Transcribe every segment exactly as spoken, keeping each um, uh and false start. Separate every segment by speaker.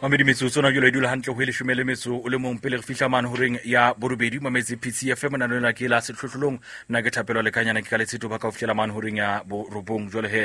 Speaker 1: Mamedi metsotso na jolo e dula hantle ho ile shumele metso o le mong pele re fihla mane horeng ya borobedi mametse P C F M na nona ke la setlotlolong nna ke thapelo le kanyana ke ka letseto ba ka ho fihla mane horeng ya borobong jole he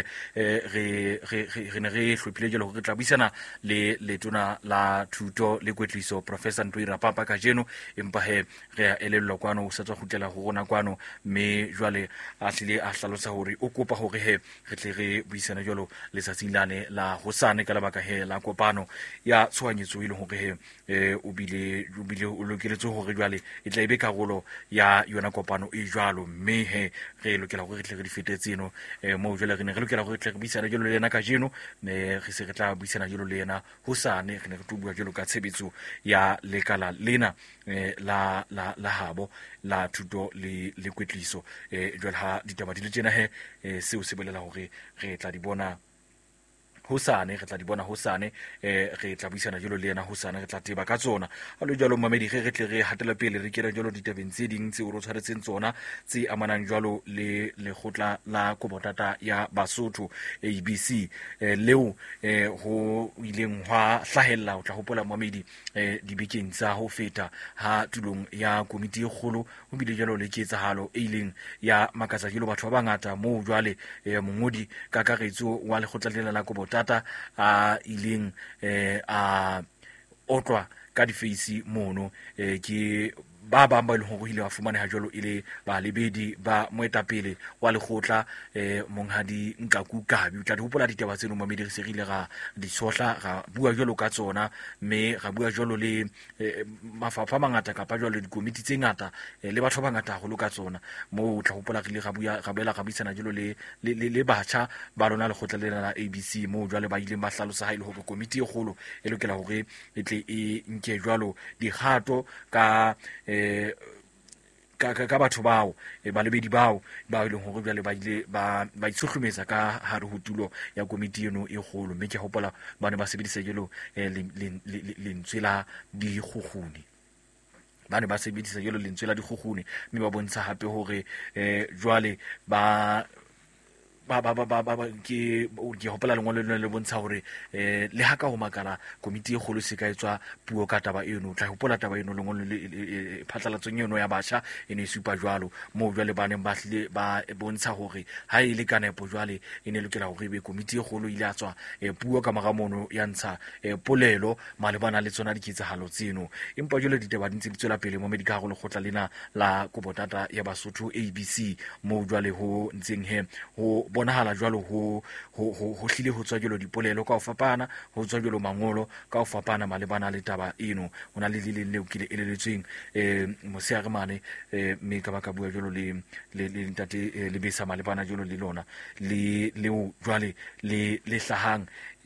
Speaker 1: re re re ne re hlophile jolo re tla buisana le letona la thuto le kwetliso Professor Ntwira Papa ka jeno empa he re a elellwa kwano o setsa gutlela go rona kwano me jwale a tlile a hlalosa hore o kopa hore he re tle re buisana jolo le tsatsing lane la hosane ka lebaka he la kopano ya tshwanyetso ile hore he eh o bile o bile o lokeletse hore jwale e tla ibe karolo ya yona kopano e jwalo mme he re lokela hore re tle re di fetetseno eh mo jwale re ne re lokela hore re tle re buisana jolo le yena ka jeno ne re se re tla buisana jolo le yena hosane re ne re tubua jolo ka tshebetso ya lekala lena eh la la la habo la thuto le le kwetliso eh jwale ha ditaba di le tjena he eh seo se bolela hore re tla di bona hosane re tla di bona hosane eh re tla buisana jolo le yena hosane re tla teba ka tsona a lo jalo mamedi ge re tle re hatela pele re kera jolo ditabeng tse ding tse o ro tshwaretseng tsona tse amanang jalo le le khotla la kobotata ya Basotho A B C eh leo eh ho ileng hwa hlahella o tla hopola mamedi eh dibekeng tsa ho feta ha tulong ya komiti e kgolo ho bile jalo le ketsahalo e ileng ya makatsa jolo batho ba bangata mo jwale eh mongodi ka karetso wa le khotla la kobotata tata a ileng eh a otlwa ka difeisi mono eh ke ba ba ba ile ho ile wa fumana ha jolo ile ba lebedi ba moetapele wa lekgotla eh monghadi Nkaku Kabi o tla di hopola ditaba tseno mamedi re serile ga di sohla ga bua jolo ka tsona me ga bua jolo le mafapha mangata ka pa jolo di komiti tse ngata le batho ba ngata go loka tsona mo o tla hopola re le ga bua ga bela ga buisana jolo le le le batjha ba lona lekgotla le la A B C mo jwale ba ile ba hlalosa ha ile ho komiti e kgolo e lokela hore e tle e nke jwalo di kgato ka eh ka ka batho bao e ba lebedi bao ba ile hore jwale ba ile ba ba itsohlomeza ka hare ho tulo ya komiti eno e kgolo mme ke hopola ba ne ba sebedisa jelo lentswe la di kgukguni ba ne ba sebedisa jelo lentswe la di kgukguni mme ba bontsha hape hore eh jwale ba ba ba ba ba ke ke hopola lengolo le le bontsha hore eh le haka ho makala komiti e kgolo se ka etswa puo ka taba eno tla hopola taba eno lengolo le phatlalatsong eno ya basha ene supa jwalo mo jwale ba ne ba hlile ba bontsha hore ha ile ka nepo jwale ene lokela hore be komiti e kgolo ile a tswa puo ka magamono ya ntsha polelo malebana le tsona diketsahalo tseno empa jwale ditaba di ntse di tswela pele mo medical go le khotla lena la kobotata ya Basotho A B C mo jwale ho ntseng he ho bonahala jwalo ho ho ho hlile ho tswa jolo dipolelo ka ho fapana ho tswa jolo mangolo ka ho fapana malebana le taba eno hona le le le ukile eleletsweng eh moseare mane eh me ka ba ka bua jolo le le ntate le besa malebana jolo le lona le le jwale le le hlahang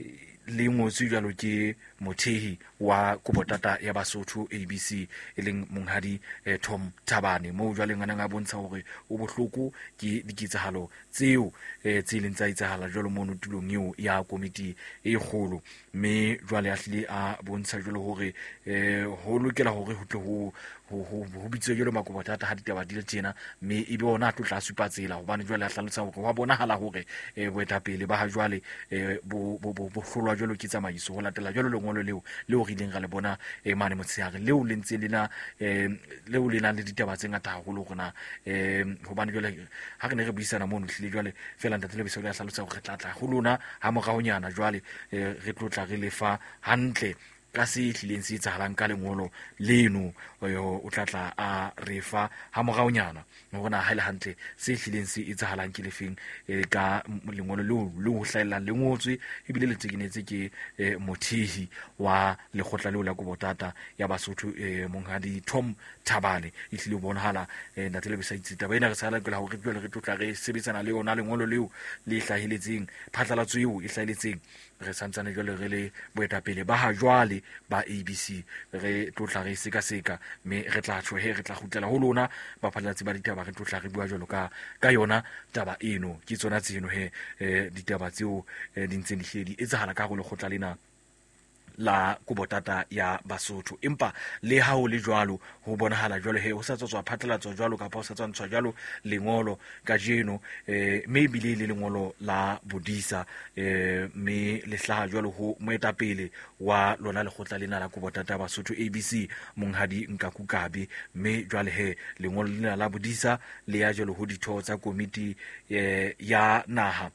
Speaker 1: le ngotsi jalo ke mothehi wa kobotata ya Basotho A B C eleng monghadi eh, Tom Thabane mo jwale ngana nga bontsha hore o bohloko ke diketsahalo tseo eh, tse leng tsa itsahala jalo mono tulong eo ya komiti e kgolo mme jwale a hlile a bontsha jalo hore eh ho lokela hore ho tle ho ho ho bitse jolo makobotata ha ditaba di le tjena mme e be ona a tlotla supatsela hobane jwale a hlalosa hore wa bonahala hore eh boetapele ba ha jwale eh bo bo bo hlolwa jolo ke tsamaiso ho latela jolo lengolo leo leo re ileng ga le bona e mane motsheare leo le ntse lena eh leo le na le ditaba tse ngata haholo gona eh hobane jole ha re ne re buisana mono hlile jwale fela ntate le beso le hlalosa hore re tla tla go lona ha mogaonyana jwale re tlotla re lefa hantle ka se hlileng se etsahalang ka lengolo leno o tlatla a refa ha mogaonyana bona ha ile hantle se hlileng se etsahalang ke lefeng ka lengolo leo le ho hlaela lengotswe e bile le tsekinetse ke mothehi wa lekgotla leo la kobotata ya Basotho monghadi Tom Thabane e hlile bonahala ntate le besa itse taba ena re sala ke la hore re tlotla re sebetsana le yona lengolo leo le hlahiletseng phatlalatso eo e hlahiletseng re santsane jole re le boetapele ba ha jwale ba A B C re tlotla re seka seka me re tla tsho he re tla gutlela ho lona ba phalatsi ba ditaba re tlotla re bua jolo ka ka yona taba eno ke tsona tseno he ditaba tseo di ntseng di hledi etsahala ka go le khotla lena la kubotata ya Basotho. Empa le ha o le jwalo ho bonahala jwale he o sa tswa phatlalatswa jwalo kapa o sa tswa ntshwa jwalo lengolo ka jeno eh maybe le lengolo la bodisa eh me le hlaha jwalo ho moetapele wa lona le khotla lena la kubotata ya Basotho A B C Monghadi Nkakukabe, me jwale he lengolo lena la bodisa le ya jwalo ho ditho tsa komiti eh, ya naha,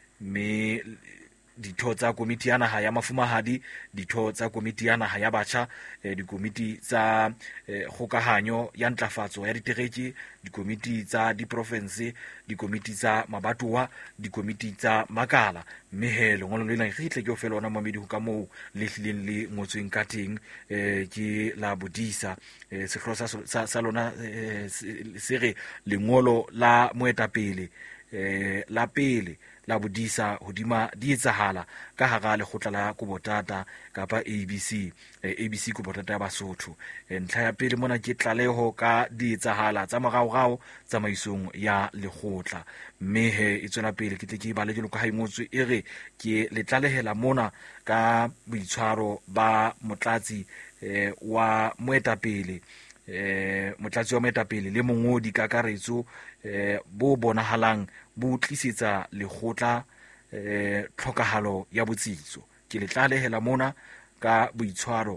Speaker 1: me ditho tsa komiti ya naha ya mafumahadi, ditho tsa komiti ya naha ya batjha, eh, dikomiti tsa eh, kgokahanyo ya ntlafatso ya ditereki, dikomiti tsa diprovince, dikomiti tsa mabatowa, dikomiti tsa makala. Mme he lengolo lena re tle ke o fela ona mamedi ho ka moo le hlileng le ngotsweng ka teng eh, ke la bodisa eh, sehloho sa, sa, sa lona eh, se re lengolo la moetapele eh, la pele la bodisa hodima di etsahala ka hara lekgotla la kubotata kapa A B C eh, A B C kubotata ya Basotho. eh, ntlha ya pele mona ke tlaleho ka di etsahala tsa moraorao tsamaisong ya lekgotla. Mme he e tswela pele ke tle ke ba le jelo ka ha ngotswe e re ke le tlalehela mona ka boitshwaro ba motlatsi eh, wa moetapele eh motlatsi wa moetapele le mongodi kakaretso eh bo bonahalang bo tlisetsa lekgotla eh tlhokahalo ya botsitso. Ke le tlalehela mona ka boitshwaro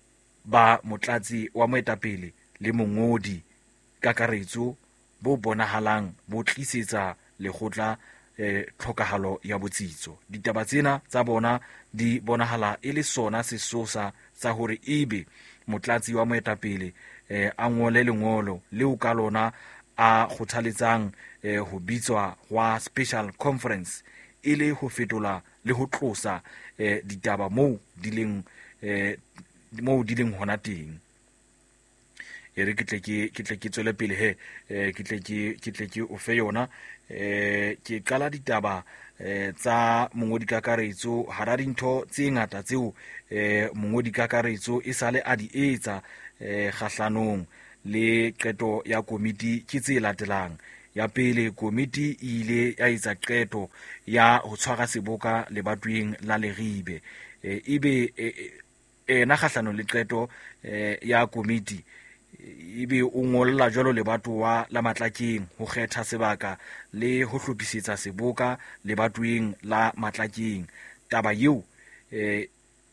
Speaker 1: ba motlatsi wa moetapele le mongodi kakaretso bo bonahalang bo tlisetsa lekgotla eh tlhokahalo ya botsitso. Ditaba tsena tsa bona di bonahala e le sona sesosa sa hore ebe motlatsi wa moetapele eh a ngole lengolo leo ka lona a kgothaletsang eh, ho bitswa wa special conference ile ho fetola le ho tlosa eh, ditaba moo di leng eh, moo di leng hona teng. E re ke tle ke ke tle ke tswele pele he eh, ke tle ke ke tle ke o fe yona eh ke qala ditaba eh tsa mongodi kakaretso hara dintho tse ngata tseo eh mongodi kakaretso e sale a di etsa eh khahlanong le qeto ya komiti ke tse latelang. Ya pele, komiti ile ya etsa qeto ya ho tshwara seboka lebatoweng la Leribe. e ibe ena khahlano le qeto eh, ya komiti ibe o ngolla jwalo lebatowa la Matlakeng ho kgetha sebaka le ho hlophisetsa seboka lebatoweng la Matlakeng. Taba eo eh,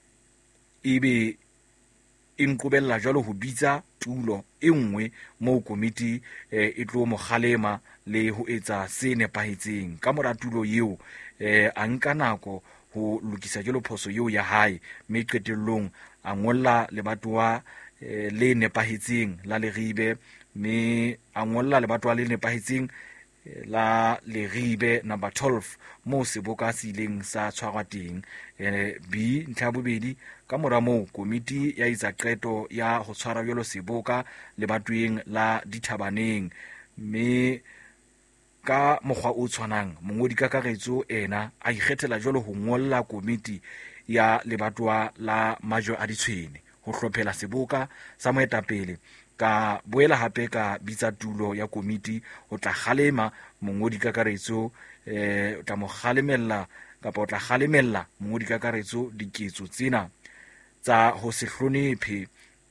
Speaker 1: ibe inqobella jwalo ho bitsa tulo e nngwe moo komiti eh, e tlo mo kgalema le ho etsa se nepahetseng. Ka mora tulo eo eh, a nka nako ho lokisa jwalo phoso eo ya hae, mme qetellong a ngolla lebatowa eh, le nepahetseng la Leribe, mme a ngolla lebatowa le nepahetseng la Leribe number twelve moo seboka se ileng sa tshwarwa teng. eh, B ntlha bobedi, ka mora moo komiti ya etsa qeto ya ho tshwara jwalo seboka lebatoweng la Dithabaneng, mme ka mokgwa o tshwanang mongodi kakaretso ena a ikgethela jwalo ho ngolla komiti ya lebatowa la Majo a Ditshwene ho hlophela seboka sa moetapele. Ka boela hape ka bitsa tulo ya komiti ho tla kgalema mongodi kakaretso eh o tla mo kgalemella kapa o tla kgalemella mongodi kakaretso diketso tsena tsa ho se hlonephe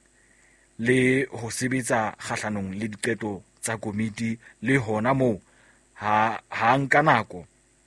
Speaker 1: le ho sebetsa khahlanong le diqeto tsa komiti, le hona moo ha ha nka nako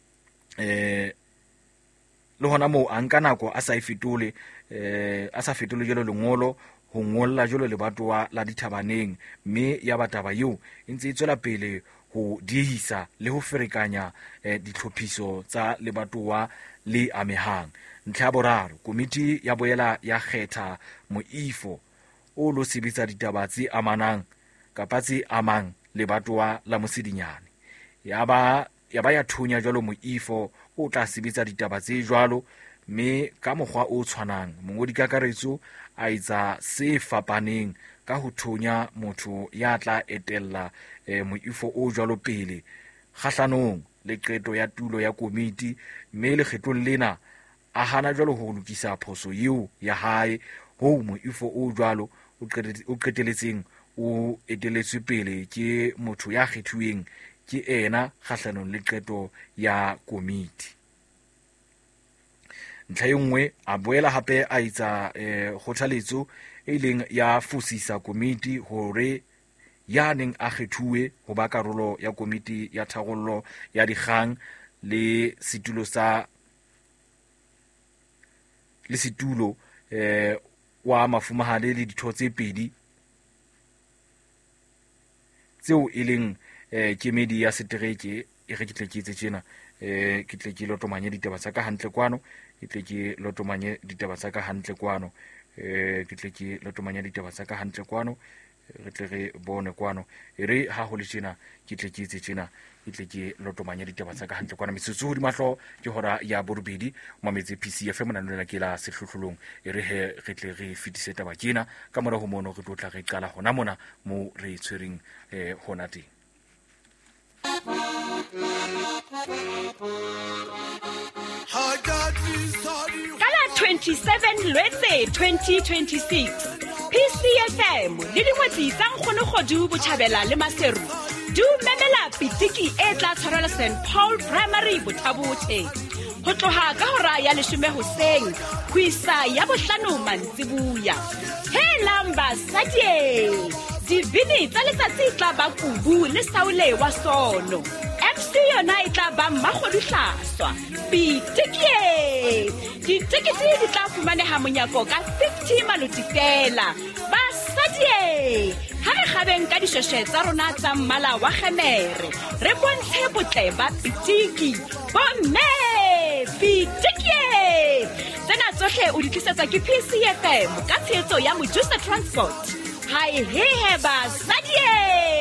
Speaker 1: eh le hona moo a nka nako a sa e fetole eh a sa fetole jelo lengolo ho ngolla jwalo lebatowa la Dithabaneng, mme ya bataba eo e ntse e tswela pele ho diehisa le ho ferekanya eh, ditlhophiso tsa lebatowa le amehang. Ntlha boraro, komiti ya boela ya kgetha moifo o lo sebetsa ditaba tse amanang kapa tse amang lebatowa la Mosedinyane. Ya ba ya ba ya thunya jwalo moifo o tla sebetsa ditaba tse jwalo, mme ka mokgwa o tshwanang mongodi kakaretso a etsa se fapaneng ka ho thunya motho ya tla etella eh, moifo o jwalo pele khahlanong le qeto ya tulo ya komiti, mme le kgetong lena a hana jwalo ho lokisa phoso eo ya hae ho moifo o jwalo o qeteletseng o eteletswe pele ke motho ya kgethuweng ke ena khahlanong le qeto ya komiti. ntlha e nngwe a boela hape a etsa eh, kgothaletso e leng ya fosisa komiti hore ya neng a kgethuwe ho ba karolo ya komiti ya tharollo ya dikgang le situlo sa le situlo eh wa mafumahadi le ditho tse pedi tseo e leng eh kemedi ya setereke e re kitle ke tsena eh ke tle ke lotomanye ditaba tsa ka hantle kwano ke tle ke lotomanye ditaba tsa ka hantle kwano eh ke tle ke lotomanye ditaba tsa ka hantle kwano re tle re bone kwano e re ha ho le tjena ke tle ke tse tjena ke tle ke lotomanya ditaba tsa ka hantle kwana metsotso di mahlo ke hora ya borobedi mametse P C F M nanela ke la sehlohlolong e re he re tle re fitise taba kena ka mora ho mono re tlotla re qala hona mona mo re tshwereng eh hona teng
Speaker 2: Kala twenty-seven Lwetse twenty twenty-six P C F M le dingwetsi tsa nkgono godu botjhabela le maseru du memela pitiki e tla tshwarela Saint Paul Primary Bothabothe ho tloha ka hora ya leshome hoseng ho isa ya bohlano mantsibuya he lamba sadie divini tsa letsatsi tla ba kubu le saule wa sono M C yona e tla ba mmagodihlaswa pitiki ditikiti di tla fumaneha monyako ka fifty maloti fela ba sadie ha re gabeng ka dishoshe tsa rona tsa mmala wa kgemere re bontshe botle ba pitiki bomme pitiki tsena tsohle o di tlisetsa ke P C F M ka tshetso ya Mojusa Transport hai he he ba sadie